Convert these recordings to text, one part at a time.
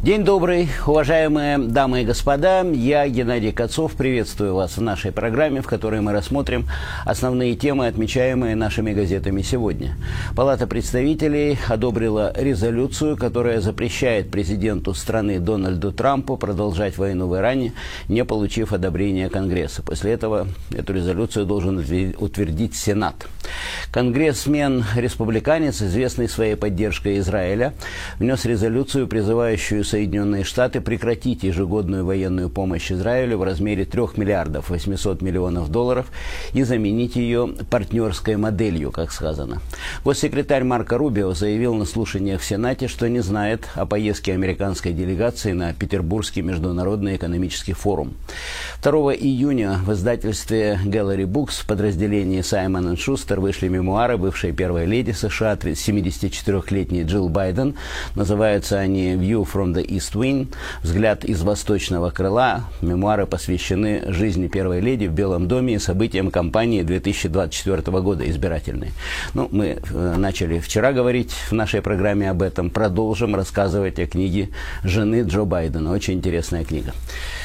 День добрый, уважаемые дамы и господа. Я, Геннадий Кацов, приветствую вас в нашей программе, в которой мы рассмотрим основные темы, отмечаемые нашими газетами сегодня. Палата представителей одобрила резолюцию, которая запрещает президенту страны Дональду Трампу продолжать войну в Иране, не получив одобрения Конгресса. После этого эту резолюцию должен утвердить Сенат. Конгрессмен-республиканец, известный своей поддержкой Израиля, внес резолюцию, призывающую Соединенные Штаты прекратить ежегодную военную помощь Израилю в размере 3 миллиардов 800 миллионов долларов и заменить ее партнерской моделью, как сказано. Госсекретарь Марко Рубио заявил на слушаниях в Сенате, что не знает о поездке американской делегации на Петербургский международный экономический форум. 2 июня в издательстве Gallery Books в подразделении Simon & Schuster вышли мемуары бывшей первой леди США, 74-летней Джилл Байден. Называются они «View from the East Wing», «Взгляд из восточного крыла». Мемуары посвящены жизни первой леди в Белом доме и событиям кампании 2024 года избирательной. Мы начали вчера говорить в нашей программе об этом. Продолжим рассказывать о книге жены Джо Байдена. Очень интересная книга.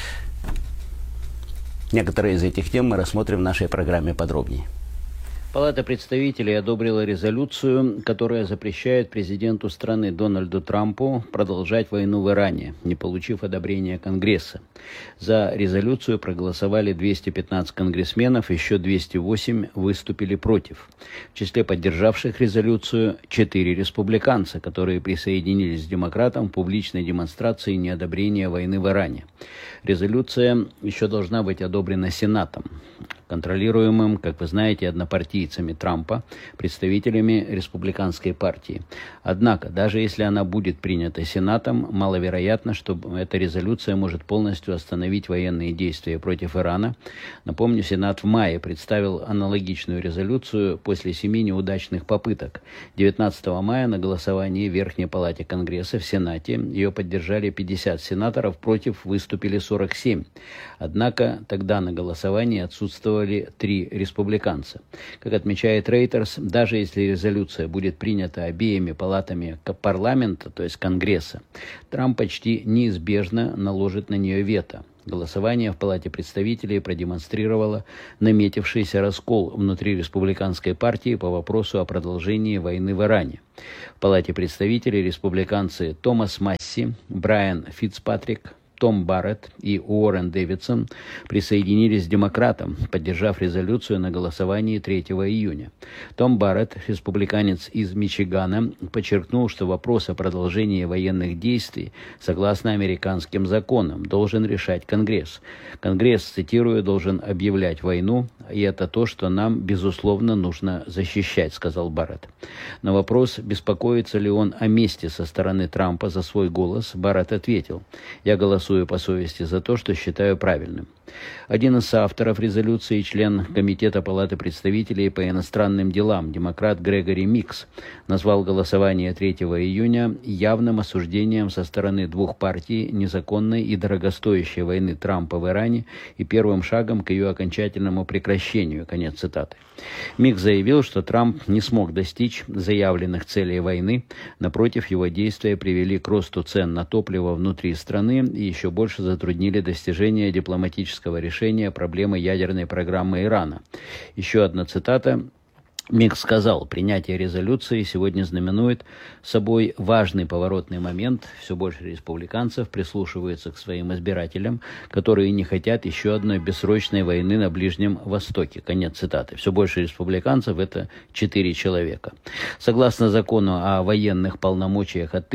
Некоторые из этих тем мы рассмотрим в нашей программе подробнее. Палата представителей одобрила резолюцию, которая запрещает президенту страны Дональду Трампу продолжать войну в Иране, не получив одобрения Конгресса. За резолюцию проголосовали 215 конгрессменов, еще 208 выступили против. В числе поддержавших резолюцию 4 республиканца, которые присоединились к демократам в публичной демонстрации неодобрения войны в Иране. Резолюция еще должна быть одобрена Сенатом, контролируемым, как вы знаете, однопартийцами Трампа, представителями республиканской партии. Однако, даже если она будет принята Сенатом, маловероятно, что эта резолюция может полностью остановить военные действия против Ирана. Напомню, Сенат в мае представил аналогичную резолюцию после 7 неудачных попыток. 19 мая на голосовании в Верхней палате Конгресса в Сенате ее поддержали 50 сенаторов, против выступили 47. Однако тогда на голосовании отсутствовали 3 республиканца. Как отмечает Reuters, даже если резолюция будет принята обеими палатами парламента, то есть Конгресса, Трамп почти неизбежно наложит на нее вето. Голосование в Палате представителей продемонстрировало наметившийся раскол внутри республиканской партии по вопросу о продолжении войны в Иране. В Палате представителей республиканцы Томас Масси, Брайан Фицпатрик, Том Барретт и Уоррен Дэвидсон присоединились к демократам, поддержав резолюцию на голосовании 3 июня. Том Барретт, республиканец из Мичигана, подчеркнул, что вопрос о продолжении военных действий, согласно американским законам, должен решать Конгресс. Конгресс, цитирую, должен объявлять войну, и это то, что нам, безусловно, нужно защищать, сказал Барретт. На вопрос, беспокоится ли он о мести со стороны Трампа за свой голос, Барретт ответил: «Я голосую по совести за то, что считаю правильным». Один из соавторов резолюции, член Комитета Палаты представителей по иностранным делам, демократ Грегори Микс, назвал голосование 3 июня явным осуждением со стороны двух партий незаконной и дорогостоящей войны Трампа в Иране и первым шагом к ее окончательному прекращению. Конец цитаты. Микс заявил, что Трамп не смог достичь заявленных целей войны. Напротив, его действия привели к росту цен на топливо внутри страны и еще больше затруднили достижение дипломатического решения проблемы ядерной программы Ирана. Еще одна цитата. Микс сказал: принятие резолюции сегодня знаменует собой важный поворотный момент. Все больше республиканцев прислушиваются к своим избирателям, которые не хотят еще одной бессрочной войны на Ближнем Востоке. Конец цитаты. Все больше республиканцев — это 4 человека. Согласно закону о военных полномочиях от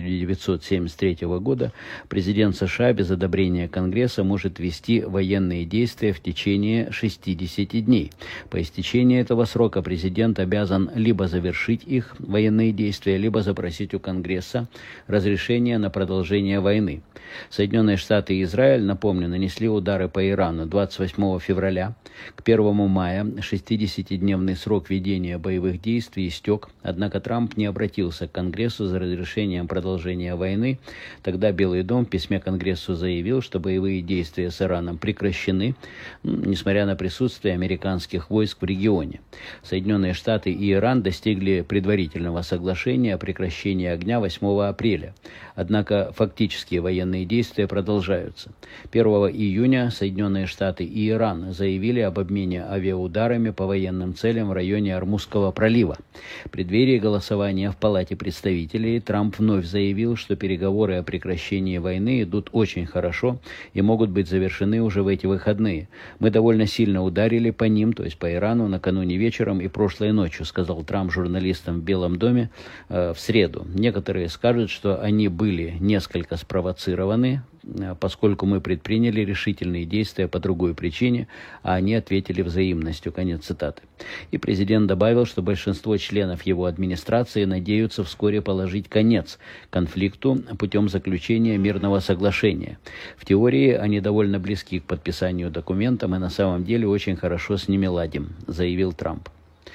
1973 года, президент США без одобрения Конгресса может вести военные действия в течение 60 дней. По истечении этого срока президент обязан либо завершить их военные действия, либо запросить у Конгресса разрешение на продолжение войны. Соединенные Штаты и Израиль, напомню, нанесли удары по Ирану 28 февраля. К 1 мая 60-дневный срок ведения боевых действий истек, однако Трамп не обратился к Конгрессу за разрешением продолжения войны. Тогда Белый дом в письме Конгрессу заявил, что боевые действия с Ираном прекращены, несмотря на присутствие американских войск в регионе. Соединенные Соединенные Штаты и Иран достигли предварительного соглашения о прекращении огня 8 апреля. Однако фактические военные действия продолжаются. 1 июня Соединенные Штаты и Иран заявили об обмене авиаударами по военным целям в районе Ормузского пролива. В преддверии голосования в Палате представителей Трамп вновь заявил, что переговоры о прекращении войны идут очень хорошо и могут быть завершены уже в эти выходные. «Мы довольно сильно ударили по ним, то есть по Ирану, накануне вечером и прошлой ночью», сказал Трамп журналистам в Белом доме в среду. Некоторые скажут, что они были несколько спровоцированы, поскольку мы предприняли решительные действия по другой причине, а они ответили взаимностью. Конец цитаты. И президент добавил, что большинство членов его администрации надеются вскоре положить конец конфликту путем заключения мирного соглашения. В теории они довольно близки к подписанию документа, мы на самом деле очень хорошо с ними ладим, заявил Трамп.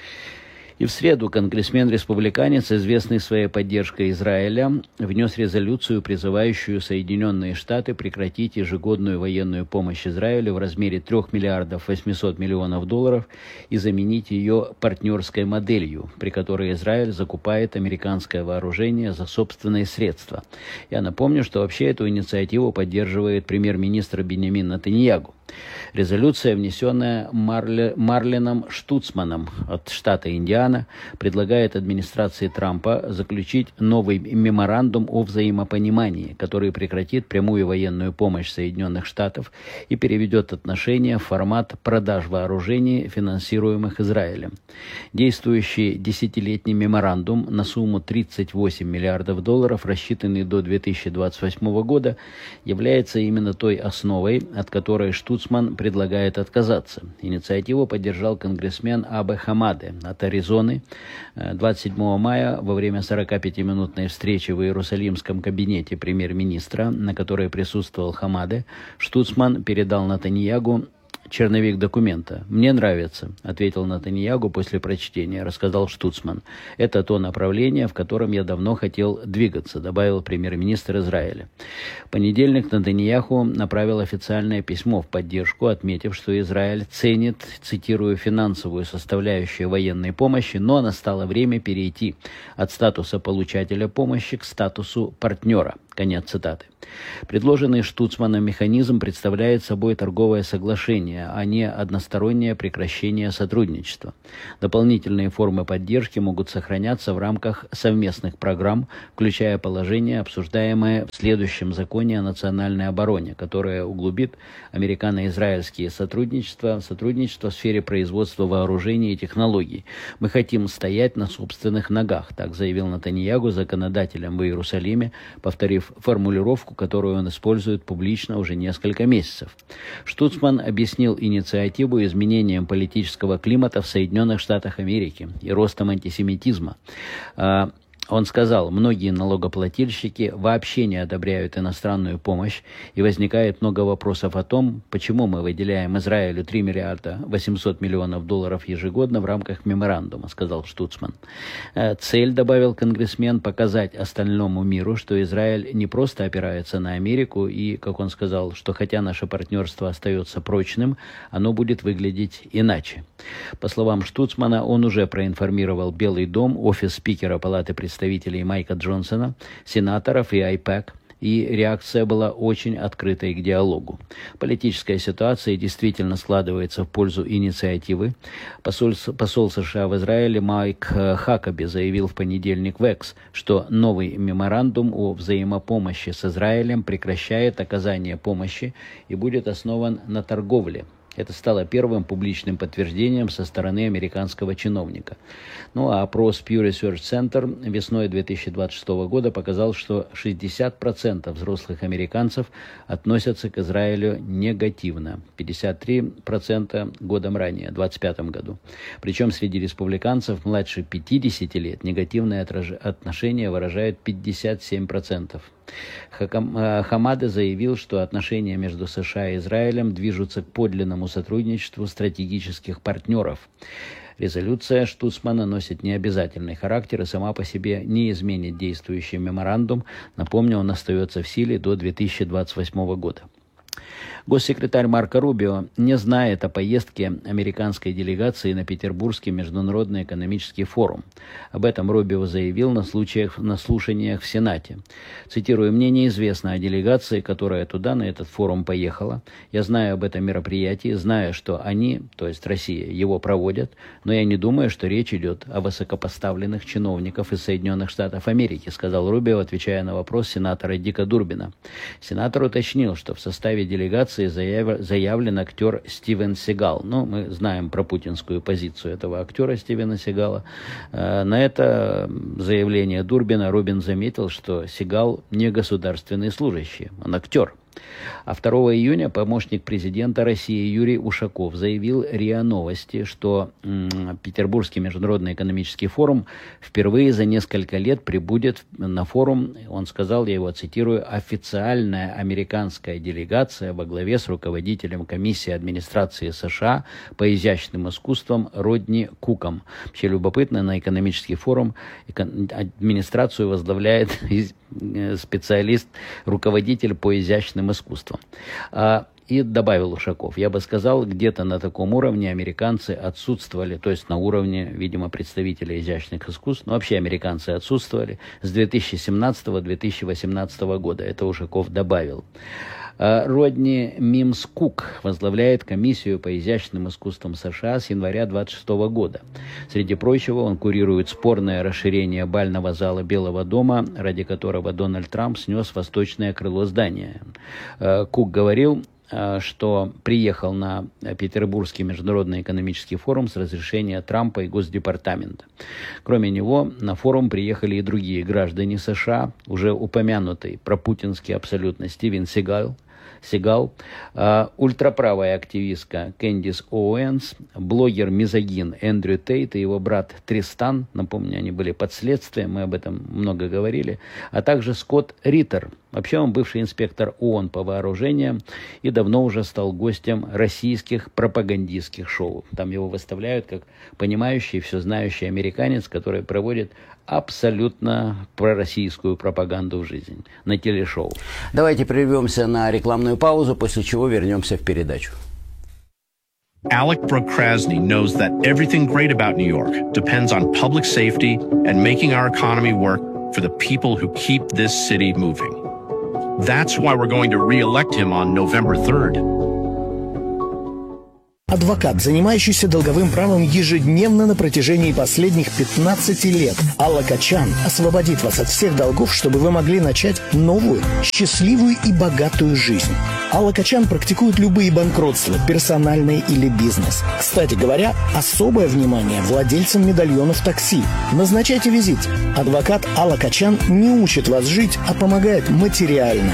И в среду конгрессмен-республиканец, известный своей поддержкой Израиля, внес резолюцию, призывающую Соединенные Штаты прекратить ежегодную военную помощь Израилю в размере 3 миллиардов 800 миллионов долларов и заменить ее партнерской моделью, при которой Израиль закупает американское вооружение за собственные средства. Я напомню, что вообще эту инициативу поддерживает премьер-министр Биньямин Нетаньяху. Резолюция, внесенная Марлином Штуцманом от штата Индиана, предлагает администрации Трампа заключить новый меморандум о взаимопонимании, который прекратит прямую военную помощь Соединенных Штатов и переведет отношения в формат продаж вооружений, финансируемых Израилем. Действующий десятилетний меморандум на сумму 38 миллиардов долларов, рассчитанный до 2028 года, является именно той основой, от которой Штуцман предлагает отказаться. Инициативу поддержал конгрессмен Абе Хамаде от Аризоны. 27 мая во время 45-минутной встречи в Иерусалимском кабинете премьер-министра, на которой присутствовал Хамаде, Штуцман передал Нетаньяху черновик документа. «Мне нравится», — ответил Нетаньяху после прочтения, рассказал Штуцман. «Это то направление, в котором я давно хотел двигаться», — добавил премьер-министр Израиля. В понедельник Нетаньяху направил официальное письмо в поддержку, отметив, что Израиль ценит, цитирую, финансовую составляющую военной помощи, но настало время перейти от статуса получателя помощи к статусу партнера. Конец цитаты. Предложенный Штуцманом механизм представляет собой торговое соглашение, а не одностороннее прекращение сотрудничества. Дополнительные формы поддержки могут сохраняться в рамках совместных программ, включая положение, обсуждаемое в следующем законе о национальной обороне, которое углубит американо-израильские сотрудничество в сфере производства вооружений и технологий. «Мы хотим стоять на собственных ногах», так заявил Нетаньяху законодателям в Иерусалиме, повторив формулировку, которую он использует публично уже несколько месяцев. Штуцман объяснил инициативу изменением политического климата в Соединенных Штатах Америки и ростом антисемитизма. Он сказал, многие налогоплательщики вообще не одобряют иностранную помощь, и возникает много вопросов о том, почему мы выделяем Израилю 3 миллиарда 800 миллионов долларов ежегодно в рамках меморандума, сказал Штуцман. Цель, добавил конгрессмен, показать остальному миру, что Израиль не просто опирается на Америку и, как он сказал, что хотя наше партнерство остается прочным, оно будет выглядеть иначе. По словам Штуцмана, он уже проинформировал Белый дом, офис спикера Палаты представителей Майка Джонсона, сенаторов и IPAC, и реакция была очень открытой к диалогу. Политическая ситуация действительно складывается в пользу инициативы. Посол США в Израиле Майк Хакаби заявил в понедельник в X, что новый меморандум о взаимопомощи с Израилем прекращает оказание помощи и будет основан на торговле. Это стало первым публичным подтверждением со стороны американского чиновника. Ну а опрос Pew Research Center весной 2026 года показал, что 60% взрослых американцев относятся к Израилю негативно, 53% годом ранее, в 2025 году. Причем среди республиканцев младше 50 лет негативное отношение выражает 57%. Хамаде заявил, что отношения между США и Израилем движутся к подлинному сотрудничеству стратегических партнеров. Резолюция Штуцмана носит необязательный характер и сама по себе не изменит действующий меморандум. Напомню, он остается в силе до 2028 года. Госсекретарь Марко Рубио не знает о поездке американской делегации на Петербургский международный экономический форум. Об этом Рубио заявил на слушаниях в Сенате. Цитирую: «Мне неизвестно о делегации, которая туда, на этот форум, поехала. Я знаю об этом мероприятии, знаю, что они, то есть Россия, его проводят, но я не думаю, что речь идет о высокопоставленных чиновниках из Соединенных Штатов Америки», сказал Рубио, отвечая на вопрос сенатора Дика Дурбина. Сенатор уточнил, что в составе делегации заявлен актер Стивен Сигал. Но мы знаем про путинскую позицию этого актера Стивена Сигала. На это заявление Дурбина Рубин заметил, что Сигал не государственный служащий, он актер. А 2 июня помощник президента России Юрий Ушаков заявил РИА Новости, что Петербургский международный экономический форум впервые за несколько лет прибудет на форум, он сказал, я его цитирую, «официальная американская делегация во главе с руководителем комиссии администрации США по изящным искусствам Родни Куком». Вообще любопытно, на экономический форум администрацию возглавляет специалист, руководитель по изящным искусствам. И добавил Ушаков: я бы сказал, где-то на таком уровне американцы отсутствовали, то есть на уровне, видимо, представителей изящных искусств, но вообще американцы отсутствовали с 2017-2018 года. Это Ушаков добавил. Родни Мимс Кук возглавляет комиссию по изящным искусствам США с января 26 года. Среди прочего, он курирует спорное расширение бального зала Белого дома, ради которого Дональд Трамп снес восточное крыло здания. Кук говорил, что приехал на Петербургский международный экономический форум с разрешения Трампа и Госдепартамента. Кроме него, на форум приехали и другие граждане США, уже упомянутый пропутинский абсолютно Стивен Сигал, ультраправая активистка Кэндис Оуэнс, блогер-мизогин Эндрю Тейт и его брат Тристан, напомню, они были под следствием, мы об этом много говорили, а также Скотт Риттер. Вообще он бывший инспектор ООН по вооружениям и давно уже стал гостем российских пропагандистских шоу. Там его выставляют как понимающий, все знающий американец, который проводит абсолютно пророссийскую пропаганду в жизнь на телешоу. Давайте прервемся на рекламную паузу, после чего вернемся в передачу. Alec Brooke-Krasny knows that everything great about New York depends on public safety and making our economy work for the people who keep this city moving. That's why we're going to re-elect him on November 3rd. Адвокат, занимающийся долговым правом ежедневно на протяжении последних 15 лет. Алла Качан освободит вас от всех долгов, чтобы вы могли начать новую, счастливую и богатую жизнь. Алла Качан практикует любые банкротства, персональные или бизнес. Кстати говоря, особое внимание владельцам медальонов такси. Назначайте визит. Адвокат Алла Качан не учит вас жить, а помогает материально.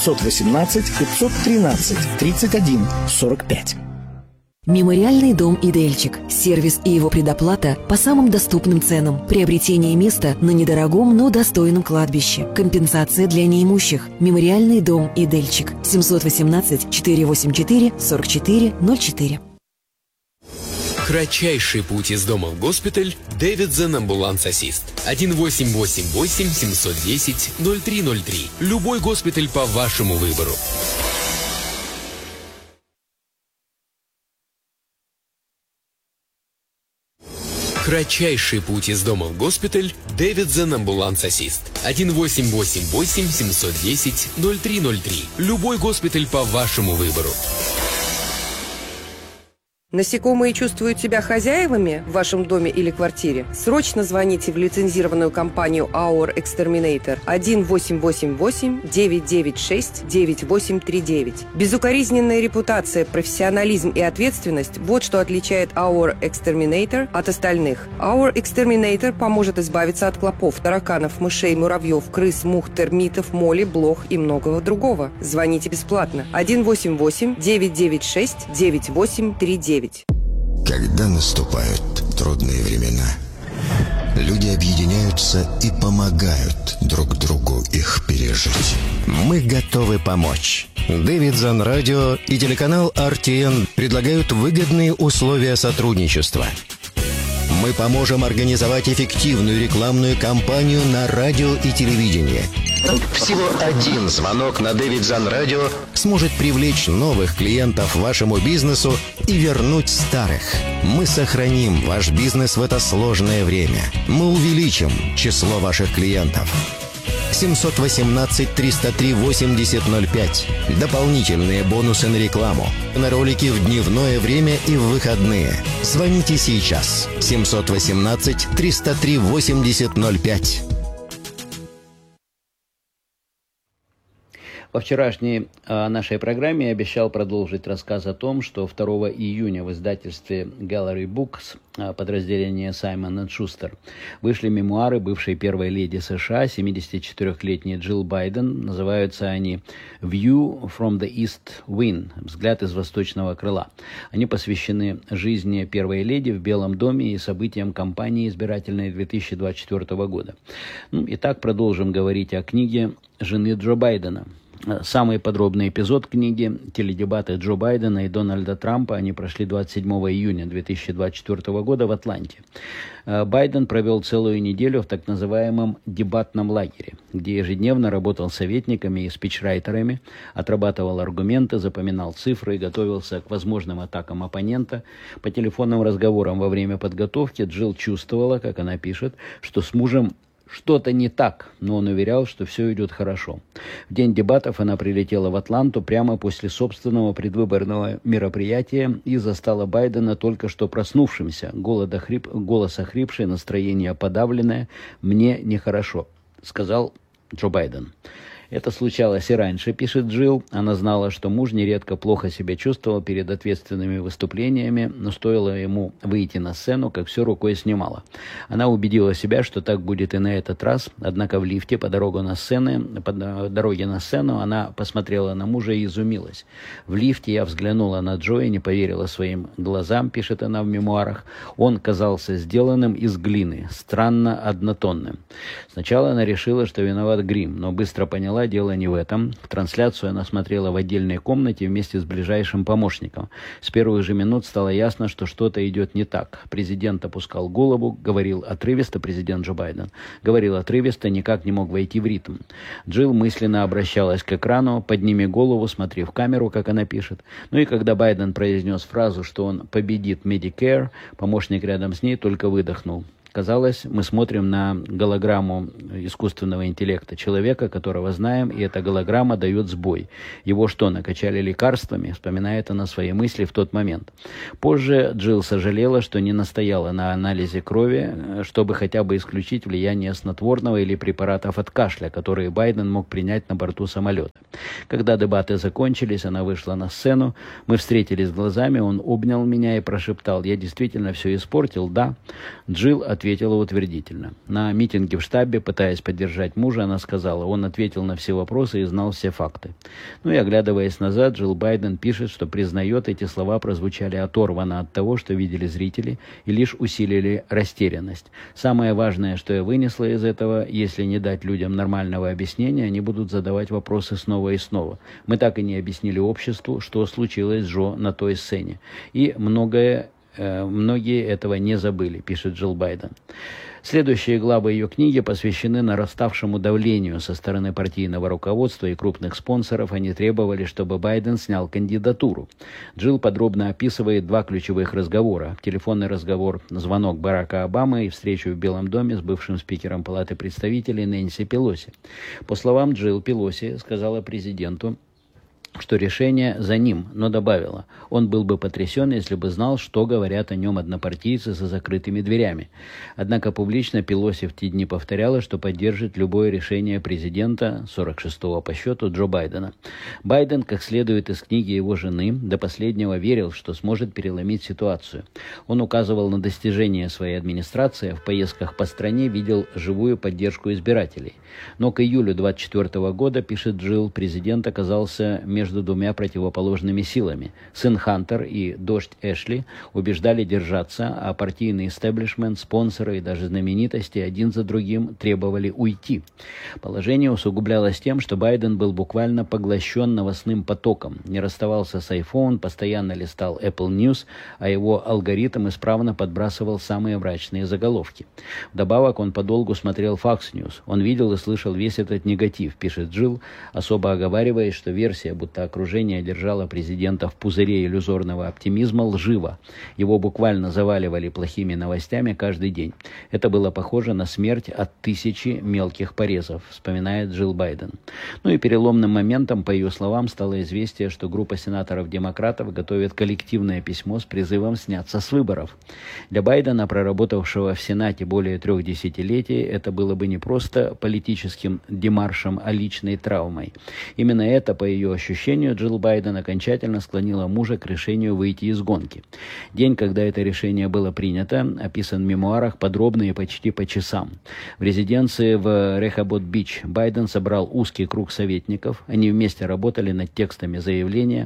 718-513-31-45. Мемориальный дом «Идельчик». Сервис и его предоплата по самым доступным ценам. Приобретение места на недорогом, но достойном кладбище. Компенсация для неимущих. Мемориальный дом «Идельчик». 718-484-4404. Кратчайший путь из дома в госпиталь. Davidson Ambulance Assist. 1-888-710-0303. Любой госпиталь по вашему выбору. Кратчайший путь из дома в госпиталь. Davidson Ambulance Assist. 1-888-710-0303. Любой госпиталь по вашему выбору. Насекомые чувствуют себя хозяевами в вашем доме или квартире? Срочно звоните в лицензированную компанию Our Exterminator 1-888-996-9839. Безукоризненная репутация, профессионализм и ответственность – вот что отличает Our Exterminator от остальных. Our Exterminator поможет избавиться от клопов, тараканов, мышей, муравьев, крыс, мух, термитов, моли, блох и многого другого. Звоните бесплатно. 1-888-996-9839. Когда наступают трудные времена, люди объединяются и помогают друг другу их пережить. Мы готовы помочь. Davidson Radio и телеканал RTN предлагают выгодные условия сотрудничества. Мы поможем организовать эффективную рекламную кампанию на радио и телевидении. Всего один звонок на Дэвидсон Радио сможет привлечь новых клиентов вашему бизнесу и вернуть старых. Мы сохраним ваш бизнес в это сложное время. Мы увеличим число ваших клиентов. 718-303-8005. Дополнительные бонусы на рекламу. На ролики в дневное время и в выходные. Звоните сейчас. 718-303-8005. Во вчерашней нашей программе я обещал продолжить рассказ о том, что 2 июня в издательстве Gallery Books подразделения Simon & Schuster вышли мемуары бывшей первой леди США, 74-летней Джилл Байден. Называются они «View from the East Wing» – «Взгляд из восточного крыла». Они посвящены жизни первой леди в Белом доме и событиям кампании избирательной 2024 года. Итак, продолжим говорить о книге жены Джо Байдена. Самый подробный эпизод книги «Теледебаты Джо Байдена и Дональда Трампа», они прошли 27 июня 2024 года в Атланте. Байден провел целую неделю в так называемом дебатном лагере, где ежедневно работал советниками и спичрайтерами, отрабатывал аргументы, запоминал цифры и готовился к возможным атакам оппонента. По телефонным разговорам во время подготовки Джилл чувствовала, как она пишет, что с мужем что-то не так, но он уверял, что все идет хорошо. В день дебатов она прилетела в Атланту прямо после собственного предвыборного мероприятия и застала Байдена только что проснувшимся, голос охрипший, настроение подавленное. «Мне нехорошо», — сказал Джо Байден. Это случалось и раньше, пишет Джилл. Она знала, что муж нередко плохо себя чувствовал перед ответственными выступлениями, но стоило ему выйти на сцену, как все рукой снимала. Она убедила себя, что так будет и на этот раз, однако в лифте по дороге на сцену она посмотрела на мужа и изумилась. «В лифте я взглянула на Джо и не поверила своим глазам», пишет она в мемуарах. «Он казался сделанным из глины, странно однотонным. Сначала она решила, что виноват грим, но быстро поняла, дело не в этом. Трансляцию она смотрела в отдельной комнате вместе с ближайшим помощником. С первых же минут стало ясно, что что-то идет не так. Президент опускал голову, говорил отрывисто, президент Джо Байден, говорил отрывисто, никак не мог войти в ритм. Джилл мысленно обращалась к экрану, подними голову, смотри в камеру, как она пишет. Ну и когда Байден произнес фразу, что он победит Medicare, помощник рядом с ней только выдохнул. Казалось, мы смотрим на голограмму искусственного интеллекта, человека, которого знаем, и эта голограмма дает сбой. Его что, накачали лекарствами? Вспоминает она свои мысли в тот момент. Позже Джилл сожалела, что не настояла на анализе крови, чтобы хотя бы исключить влияние снотворного или препаратов от кашля, которые Байден мог принять на борту самолета. Когда дебаты закончились, она вышла на сцену, мы встретились глазами, он обнял меня и прошептал: «Я действительно все испортил, да?» Джилл ответила утвердительно. На митинге в штабе, пытаясь поддержать мужа, она сказала: «Он ответил на все вопросы и знал все факты». Ну и оглядываясь назад, Джилл Байден пишет, что признает, эти слова прозвучали оторванно от того, что видели зрители, и лишь усилили растерянность. «Самое важное, что я вынесла из этого, если не дать людям нормального объяснения, они будут задавать вопросы снова и снова. Мы так и не объяснили обществу, что случилось с Джо на той сцене. И многие этого не забыли», пишет Джилл Байден. Следующие главы ее книги посвящены нараставшему давлению со стороны партийного руководства и крупных спонсоров. Они требовали, чтобы Байден снял кандидатуру. Джилл подробно описывает два ключевых разговора. Телефонный разговор, звонок Барака Обамы и встречу в Белом доме с бывшим спикером Палаты представителей Нэнси Пелоси. По словам Джилл, Пелоси сказала президенту, что решение за ним, но добавила: он был бы потрясен, если бы знал, что говорят о нем однопартийцы за закрытыми дверями. Однако публично Пелоси в те дни повторяла, что поддержит любое решение президента, 46-го по счету, Джо Байдена. Байден, как следует из книги его жены, до последнего верил, что сможет переломить ситуацию. Он указывал на достижения своей администрации, а в поездках по стране видел живую поддержку избирателей. Но к июлю 24 года, пишет Джилл, президент оказался между между двумя противоположными силами. Сын Хантер и дождь Эшли убеждали держаться, а партийный истеблишмент, спонсоры и даже знаменитости один за другим требовали уйти. Положение усугублялось тем, что Байден был буквально поглощен новостным потоком, не расставался с iPhone, постоянно листал Apple News, а его алгоритм исправно подбрасывал самые мрачные заголовки. Вдобавок он подолгу смотрел Fox News. Он видел и слышал весь этот негатив, пишет Джилл, особо оговариваясь, что версия, будто окружение держало президента в пузыре иллюзорного оптимизма, лжива. Его буквально заваливали плохими новостями каждый день. Это было похоже на смерть от 1000 мелких порезов, вспоминает Джилл Байден. Ну и переломным моментом, по ее словам, стало известие, что группа сенаторов-демократов готовит коллективное письмо с призывом сняться с выборов. Для Байдена, проработавшего в Сенате более 3 десятилетий, это было бы не просто политическим демаршем, а личной травмой. Именно это, по ее ощущению, Джилл Байден окончательно склонила мужа к решению выйти из гонки. День, когда это решение было принято, описан в мемуарах подробно и почти по часам. В резиденции в Рехобот-Бич Байден собрал узкий круг советников. Они вместе работали над текстом заявления.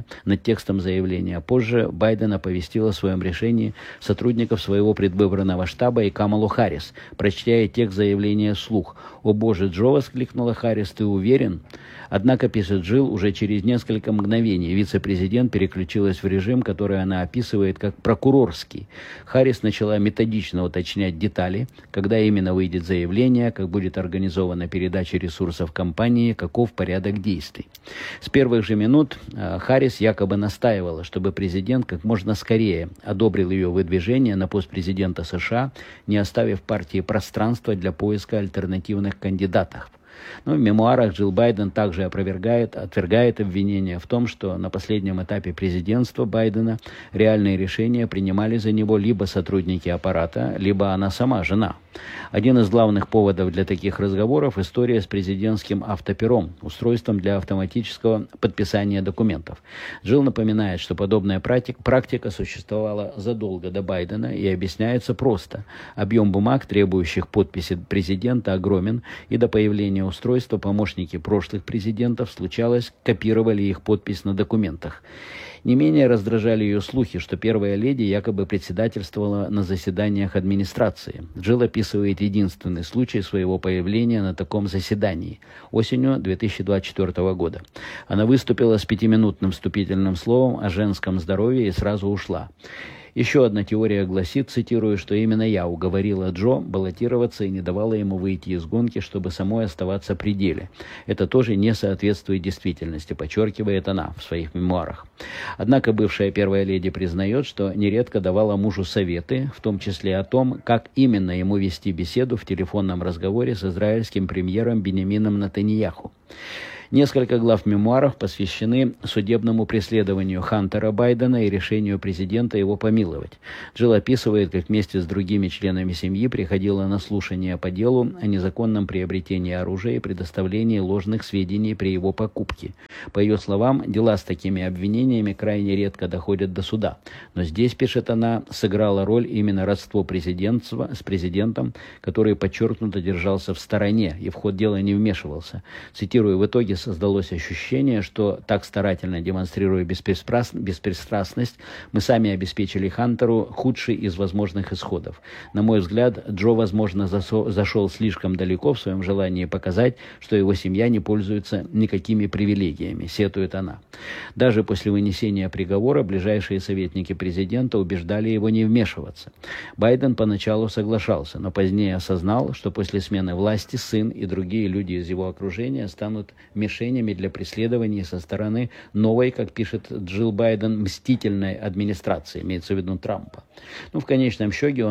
Позже Байден оповестил о своем решении сотрудников своего предвыборного штаба и Камалу Харрис, прочтя текст заявления вслух. «О боже, Джо!» — воскликнула Харрис. «Ты уверен?» Однако, пишет Джилл, уже через несколько мгновений вице-президент переключилась в режим, который она описывает как прокурорский. Харрис начала методично уточнять детали, когда именно выйдет заявление, как будет организована передача ресурсов компании, каков порядок действий. С первых же минут Харрис якобы настаивала, чтобы президент как можно скорее одобрил ее выдвижение на пост президента США, не оставив партии пространства для поиска альтернативных кандидатов. Но в мемуарах Джилл Байден также отвергает обвинения в том, что на последнем этапе президентства Байдена реальные решения принимали за него либо сотрудники аппарата, либо она сама, жена. Один из главных поводов для таких разговоров – история с президентским автопером, устройством для автоматического подписания документов. Джилл напоминает, что подобная практика существовала задолго до Байдена и объясняется просто. Объем бумаг, требующих подписи президента, огромен, и до появления устройства помощники прошлых президентов, случалось, копировали их подпись на документах. Не менее раздражали ее слухи, что первая леди якобы председательствовала на заседаниях администрации. Джилл описывает единственный случай своего появления на таком заседании осенью 2024 года. Она выступила с 5-минутным вступительным словом о женском здоровье и сразу ушла. Еще одна теория гласит, цитирую, что именно я уговорила Джо баллотироваться и не давала ему выйти из гонки, чтобы самой оставаться при деле. Это тоже не соответствует действительности, подчеркивает она в своих мемуарах. Однако бывшая первая леди признает, что нередко давала мужу советы, в том числе о том, как именно ему вести беседу в телефонном разговоре с израильским премьером Биньямином Нетаньяху. Несколько глав мемуаров посвящены судебному преследованию Хантера Байдена и решению президента его помиловать. Джилл описывает, как вместе с другими членами семьи приходила на слушание по делу о незаконном приобретении оружия и предоставлении ложных сведений при его покупке. По ее словам, дела с такими обвинениями крайне редко доходят до суда. Но здесь, пишет она, сыграло роль именно родство президентства с президентом, который подчеркнуто держался в стороне и в ход дела не вмешивался. Цитирую, в итоге создалось ощущение, что так старательно демонстрируя беспристрастность, мы сами обеспечили Хантеру худший из возможных исходов. На мой взгляд, Джо, возможно, зашел слишком далеко в своем желании показать, что его семья не пользуется никакими привилегиями, сетует она. Даже после вынесения приговора ближайшие советники президента убеждали его не вмешиваться. Байден поначалу соглашался, но позднее осознал, что после смены власти сын и другие люди из его окружения станут мишенями для преследований со стороны новой, как пишет Джилл Байден, мстительной администрации, имеется в виду Трампа. В конечном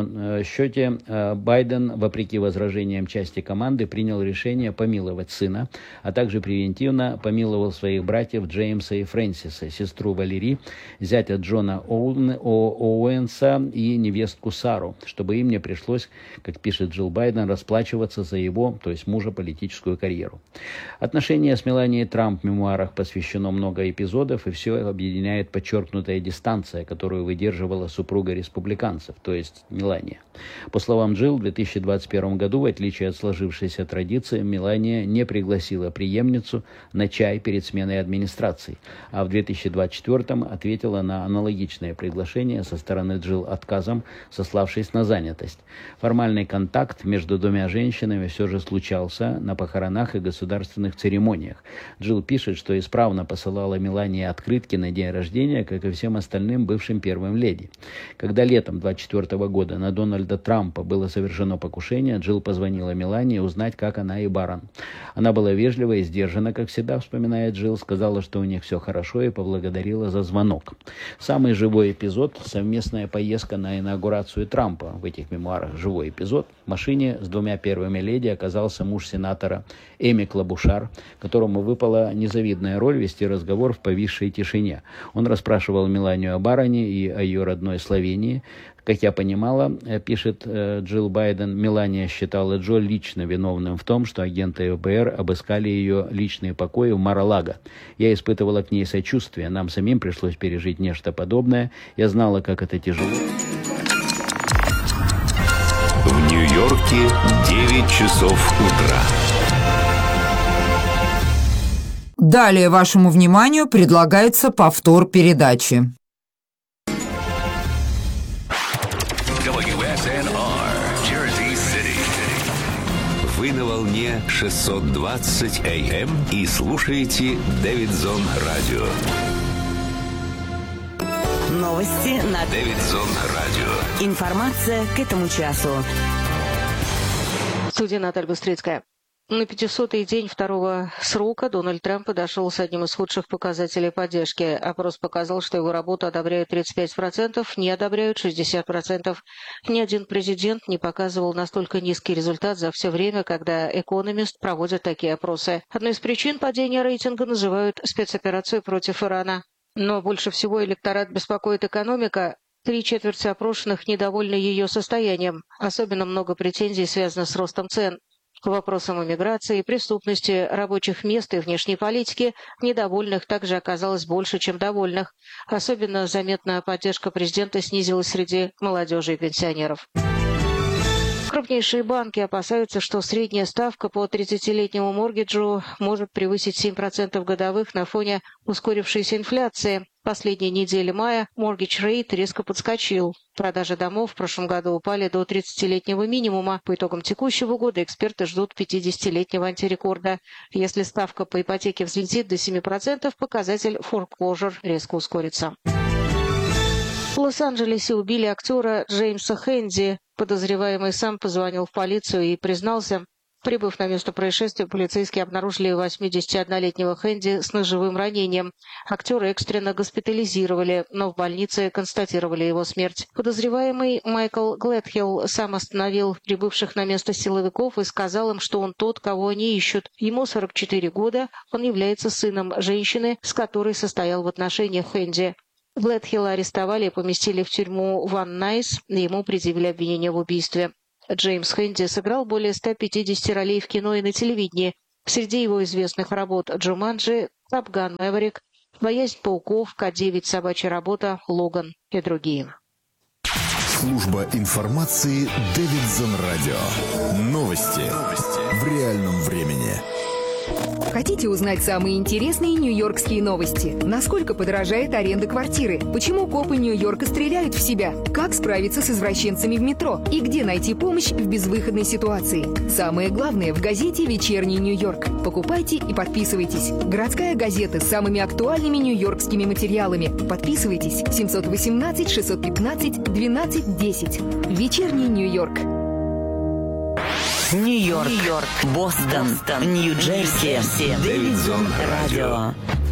счете Байден, вопреки возражениям части команды, принял решение помиловать сына, а также превентивно помиловал своих братьев Джеймса и Фрэнсиса, сестру Валери, зятя Джона Оуэнса и невестку Сару, чтобы им не пришлось, как пишет Джилл Байден, расплачиваться за его, то есть мужа, политическую карьеру. Отношения с Меланией Трамп в мемуарах посвящено много эпизодов, и все объединяет подчеркнутая дистанция, которую выдерживала супруга республиканцев, то есть Мелания. По словам Джилл, в 2021 году, в отличие от сложившейся традиции, Мелания не пригласила преемницу на чай перед сменой администрации. а в 2024 ответила на аналогичное приглашение со стороны Джилл отказом, сославшись на занятость. Формальный контакт между двумя женщинами все же случался на похоронах и государственных церемониях. Джилл пишет, что исправно посылала Мелании открытки на день рождения, как и всем остальным бывшим первым леди. Когда летом 2024 года на Дональда Трампа было совершено покушение, Джилл позвонила Мелании узнать, как она и Барон. Она была вежлива и сдержана, как всегда, вспоминает Джилл, сказала, что у них все хорошо, и поблагодарила за звонок. Самый живой эпизод – совместная поездка на инаугурацию Трампа. В этих мемуарах живой эпизод. В машине с двумя первыми леди оказался муж сенатора Эми Клабушар, которому выпала незавидная роль вести разговор в повисшей тишине. Он расспрашивал Меланию о Бароне и о ее родной Словении. Как я понимала, пишет Джилл Байден, Мелания считала Джо лично виновным в том, что агенты ФБР обыскали ее личные покои в Мар-а-Лаго. Я испытывала к ней сочувствие. Нам самим пришлось пережить нечто подобное. Я знала, как это тяжело. В Нью-Йорке 9 часов утра. Далее вашему вниманию предлагается повтор передачи. Вы на волне 620 АМ и слушаете Дэвидсон Радио. Новости на Дэвидсон Радио. Информация к этому часу. Студия Наталья Быстрицкая. На 500-й день второго срока Дональд Трамп подошел с одним из худших показателей поддержки. Опрос показал, что его работу одобряют 35%, не одобряют 60%. Ни один президент не показывал настолько низкий результат за все время, когда Economist проводит такие опросы. Одной из причин падения рейтинга называют спецоперацию против Ирана. Но больше всего электорат беспокоит экономика. 3/4 опрошенных недовольны ее состоянием. Особенно много претензий связано с ростом цен. К вопросам иммиграции, преступности, рабочих мест и внешней политики недовольных также оказалось больше, чем довольных. Особенно заметная поддержка президента снизилась среди молодежи и пенсионеров. Крупнейшие банки опасаются, что средняя ставка по 30-летнему моргиджу может превысить 7% годовых на фоне ускорившейся инфляции. В последние недели мая mortgage rate резко подскочил. Продажи домов в прошлом году упали до 30-летнего минимума. По итогам текущего года эксперты ждут 50-летнего антирекорда. Если ставка по ипотеке взлетит до 7%, показатель foreclosure резко ускорится. В Лос-Анджелесе убили актера Джеймса Хэнди. Подозреваемый сам позвонил в полицию и признался. Прибыв на место происшествия, полицейские обнаружили 81-летнего Хэнди с ножевым ранением. Актера экстренно госпитализировали, но в больнице констатировали его смерть. Подозреваемый Майкл Глэдхилл сам остановил прибывших на место силовиков и сказал им, что он тот, кого они ищут. Ему 44 года, он является сыном женщины, с которой состоял в отношениях Хэнди. Глэдхилла арестовали и поместили в тюрьму Ван Найс, и ему предъявили обвинение в убийстве. Джеймс Хэнди сыграл более 150 ролей в кино и на телевидении. Среди его известных работ «Джуманджи», «Топ Ган Мэверик», «Боязнь пауков», «К9. Собачья работа», «Логан» и другие. Служба информации Дэвидсон Радио. Новости в реальном времени. Хотите узнать самые интересные нью-йоркские новости? Насколько подорожает аренда квартиры? Почему копы Нью-Йорка стреляют в себя? Как справиться с извращенцами в метро? И где найти помощь в безвыходной ситуации? Самое главное в газете «Вечерний Нью-Йорк». Покупайте и подписывайтесь. Городская газета с самыми актуальными нью-йоркскими материалами. Подписывайтесь. 718-615-1210. «Вечерний Нью-Йорк». Нью-Йорк, Бостон, Нью-Джерси, Дэвидсон Радио.